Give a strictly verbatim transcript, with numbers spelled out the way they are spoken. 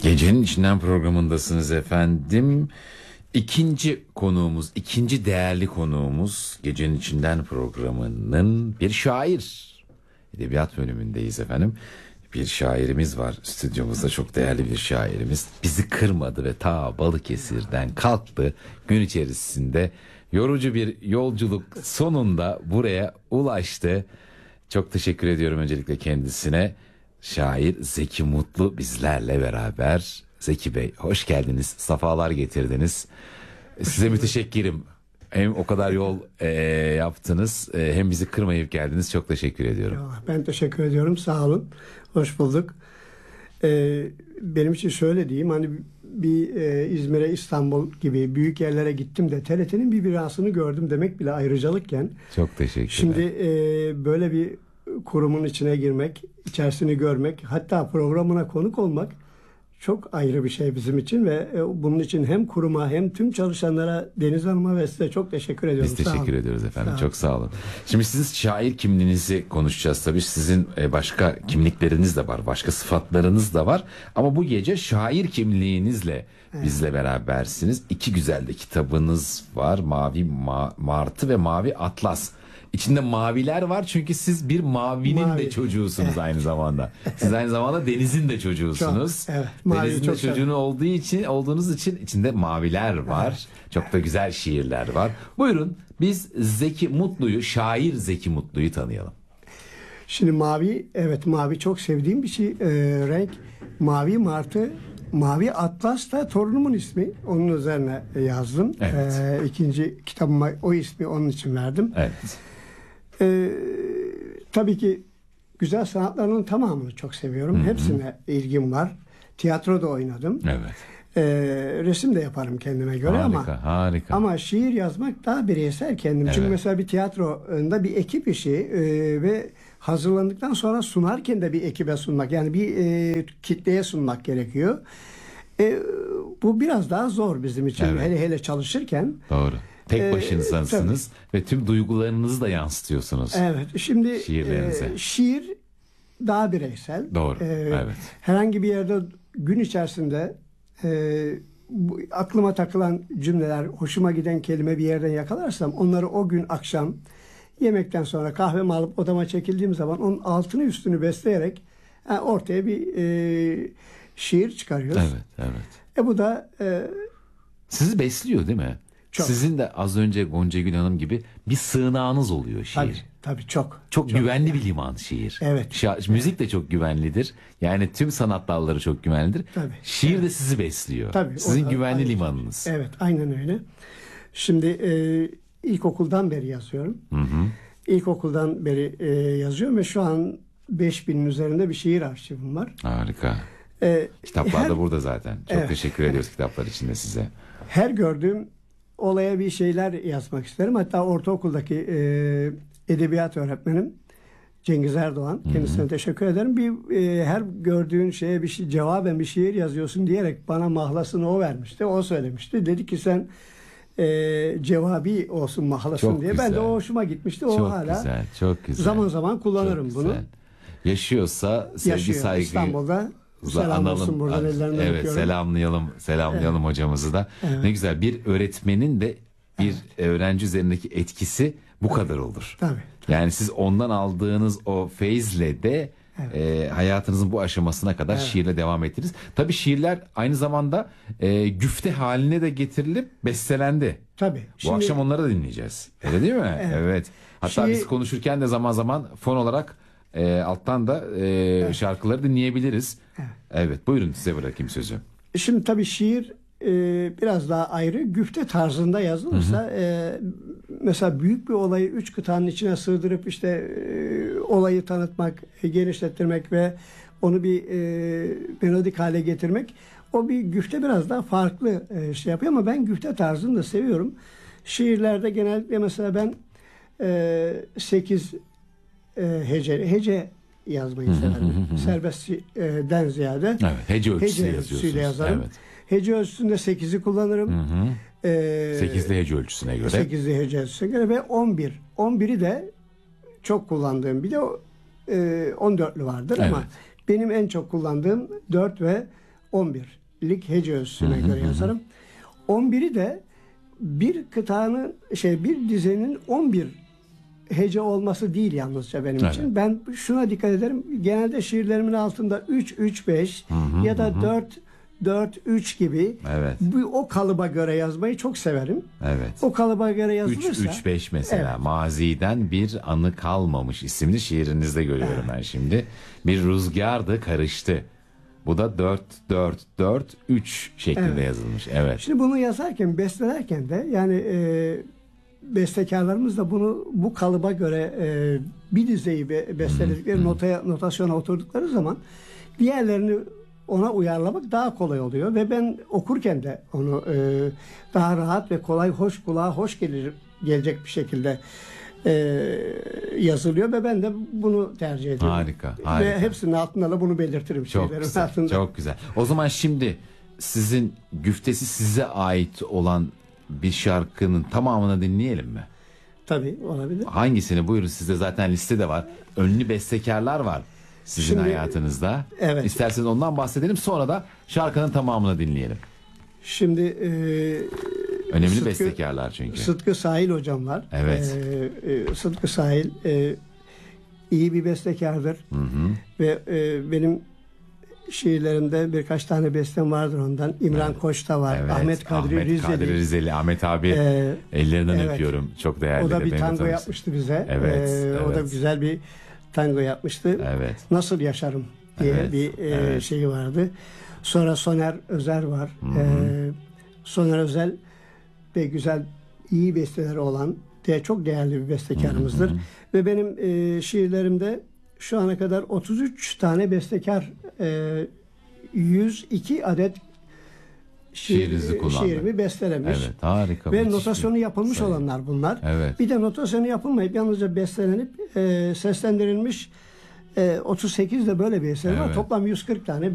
Gecenin içinden programındasınız efendim. İkinci konuğumuz, ikinci değerli konuğumuz Gecenin İçinden programının bir şair. Edebiyat bölümündeyiz efendim. Bir şairimiz var stüdyomuzda, çok değerli bir şairimiz. Bizi kırmadı ve ta Balıkesir'den kalktı. Gün içerisinde yorucu bir yolculuk sonunda buraya ulaştı. Çok teşekkür ediyorum öncelikle kendisine. Şair Zeki Mutlu bizlerle beraber. Zeki Bey, hoş geldiniz, safalar getirdiniz. Size müteşekkirim. Hem o kadar yol e, yaptınız, e, hem bizi kırmayıp geldiniz. Çok teşekkür ediyorum. Ben teşekkür ediyorum, sağ olun. Hoş bulduk. Ee, benim için şöyle diyeyim, hani bir e, İzmir'e, İstanbul gibi büyük yerlere gittim de T R T'nin bir binasını gördüm demek bile ayrıcalıkken. Çok teşekkürler. Şimdi e, böyle bir kurumun içine girmek, içerisini görmek, hatta programına konuk olmak çok ayrı bir şey bizim için ve bunun için hem kuruma hem tüm çalışanlara, Deniz Hanım'a ve size çok teşekkür ediyorum. Biz teşekkür sağ ediyoruz efendim. Sağ çok sağ olun. Şimdi sizin şair kimliğinizi konuşacağız tabii. Sizin başka kimlikleriniz de var, başka sıfatlarınız da var. Ama bu gece şair kimliğinizle evet. bizle berabersiniz. İki güzel de kitabınız var. Mavi Ma- Martı ve Mavi Atlas. İçinde maviler var çünkü siz bir mavinin Mavi. de çocuğusunuz evet. aynı zamanda. Siz aynı zamanda denizin de çocuğusunuz. Çok, evet. Denizin de çocuğunu olduğu için, olduğunuz için içinde maviler var. Evet. Çok da güzel şiirler var. Buyurun biz Zeki Mutlu'yu, şair Zeki Mutlu'yu tanıyalım. Şimdi mavi, evet mavi çok sevdiğim bir şey, e, renk. Mavi Martı, Mavi Atlas da torunumun ismi. Onun üzerine yazdım. Evet. E, ikinci kitabıma o ismi onun için verdim. Evet. Ee, tabii ki güzel sanatlarının tamamını çok seviyorum. Hı-hı. Hepsine ilgim var. Tiyatroda oynadım. Evet. Ee, resim de yaparım kendime göre harika, ama harika. ama şiir yazmak daha bireysel kendim. Evet. Çünkü mesela bir tiyatroda bir ekip işi e, ve hazırlandıktan sonra sunarken de bir ekibe sunmak, yani bir e, kitleye sunmak gerekiyor. E, bu biraz daha zor bizim için. Evet. Hele hele çalışırken. Doğru. Tek başınızsınız ee, ve tüm duygularınızı da yansıtıyorsunuz. Evet. Şimdi şiirlerinize. E, şiir daha bireysel. Doğru. Ee, evet. Herhangi bir yerde gün içerisinde e, bu, aklıma takılan cümleler, hoşuma giden kelime bir yerden yakalarsam onları o gün akşam yemekten sonra kahvemi alıp odama çekildiğim zaman onun altını üstünü besleyerek yani ortaya bir e, şiir çıkarıyoruz. Evet, evet. E bu da e, sizi besliyor değil mi? Çok. Sizin de az önce Gonca Gül Hanım gibi bir sığınağınız oluyor şiir. Tabii, tabii çok. Çok, çok güvenli yani. Bir liman şiir. Evet. Şa- müzik de çok güvenlidir. Yani tüm sanat dalları çok güvenlidir. Tabii. Şiir evet. de sizi besliyor. Tabii. Sizin da, güvenli aynen. limanınız. Evet, aynen öyle. Şimdi e, ilkokuldan beri yazıyorum. Hı hı. İlkokuldan beri e, yazıyorum ve şu an beş binin üzerinde bir şiir arşivim var. Harika. E, Kitaplar her, da burada zaten. Çok evet. teşekkür ediyoruz kitaplar için de size. Her gördüğüm olaya bir şeyler yazmak isterim. Hatta ortaokuldaki e, edebiyat öğretmenim Cengiz Erdoğan, kendisine Hı-hı. teşekkür ederim. Bir e, her gördüğün şeye bir şey, cevaben bir şiir yazıyorsun diyerek bana mahlasını o vermişti. O söylemişti. Dedi ki sen e, cevabi olsun mahlasın çok diye. Güzel. Ben de o hoşuma gitmişti. O çok hala güzel, çok güzel. zaman zaman kullanırım çok bunu. Güzel. Yaşıyorsa sevgi Yaşıyor, saygı İstanbul'da. Selam olsun buradan, ellerinden evet, öpüyorum. selamlayalım, selamlayalım evet. hocamızı da. Evet. Ne güzel, bir öğretmenin de bir evet. öğrenci üzerindeki etkisi bu Tabii. kadar olur. Tabii. Tabii. Yani siz ondan aldığınız o feyizle de evet. e, hayatınızın bu aşamasına kadar evet. şiirle devam ettiniz. Tabii şiirler aynı zamanda e, güfte haline de getirilip bestelendi. Tabii. Bu Şimdi... akşam onları da dinleyeceğiz. Öyle değil mi? evet. evet. Hatta Şiir... biz konuşurken de zaman zaman fon olarak E, alttan da e, evet. şarkıları dinleyebiliriz. Evet. evet, buyurun size bırakayım sözü. Şimdi tabii şiir e, biraz daha ayrı. Güfte tarzında yazılırsa e, mesela büyük bir olayı üç kıtanın içine sığdırıp işte e, olayı tanıtmak, e, genişlettirmek ve onu bir e, melodik hale getirmek, o bir güfte biraz daha farklı e, şey yapıyor ama ben güfte tarzını da seviyorum. Şiirlerde genellikle mesela ben e, sekiz E, hece, hece yazmayı severim. Serbestden ziyade. Evet, hece ölçüsü hece yazıyorsunuz. yazarım. Evet. Hece ölçüsünde sekizi kullanırım. Hı hı. Ee, sekizli hece ölçüsüne göre. sekizli hece ölçüsüne göre ve on bir. on biri de çok kullandığım. Bir de e, on dörtlü vardır evet. ama benim en çok kullandığım dört ve on birlik hece ölçüsüne göre yazarım. on biri de bir kıtanın şey bir dizenin on bir hece olması değil yalnızca benim Evet. için. Ben şuna dikkat ederim. Genelde şiirlerimin altında üç üç beş ya da dört dört üç gibi Evet. bu o kalıba göre yazmayı çok severim. Evet. O kalıba göre üç yazılırsa üç beş mesela Evet. maziden bir anı kalmamış isimli şiirinizde görüyorum ben şimdi. Bir rüzgardı karıştı. Bu da dört dört dört üç şeklinde Evet. yazılmış. Evet. Şimdi bunu yazarken, bestelerken de yani e, bestekarlarımız da bunu bu kalıba göre e, bir dizeyi be, besteledikleri notaya, notasyona oturdukları zaman diğerlerini ona uyarlamak daha kolay oluyor ve ben okurken de onu e, daha rahat ve kolay, hoş kulağa hoş gelir gelecek bir şekilde e, yazılıyor ve ben de bunu tercih ediyorum. Harika, harika. Ve hepsinin altında da bunu belirtirim. Çok şeylerin güzel, altında. çok güzel. O zaman şimdi sizin güftesi size ait olan bir şarkının tamamını dinleyelim mi? Tabii olabilir. Hangisini? Buyurun, sizde zaten listede var. Ünlü bestekarlar var sizin Şimdi- hayatınızda. Evet. İsterseniz ondan bahsedelim, sonra da şarkının tamamını dinleyelim. Şimdi e, Önemli Sıtkı- bestekarlar çünkü. Sıtkı Sahil hocam var. Evet. E, e, Sıtkı Sahil e, iyi bir bestekardır. Hı hı. Ve e, benim şiirlerimde birkaç tane bestem vardır ondan. İmran Koç da var. Evet. Ahmet Kadri Ahmet Rizeli. Kadri Rizeli. Ahmet abi, Ee, ellerinden evet. öpüyorum. Çok değerli. O da bir benim tango tanesi. yapmıştı bize. Evet, Ee, O da evet. güzel bir tango yapmıştı. Evet. Nasıl yaşarım diye Evet, bir e, evet. şeyi vardı. Sonra Soner Özer var. Ee, Soner Özel ve güzel, iyi besteleri olan de çok değerli bir bestekarımızdır. Ve benim e, şiirlerimde şu ana kadar otuz üç tane bestekar, e, yüz iki adet şiir, Şiirinizi kullandı. şiirimi bestelemiş. Evet, harika. Ve müthiş bir notasyonu yapılmış sayı. olanlar bunlar. Evet. Bir de notasyonu yapılmayıp yalnızca bestelenip e, seslendirilmiş e, otuz sekiz de böyle bir eser var. Evet. Toplam yüz kırk tane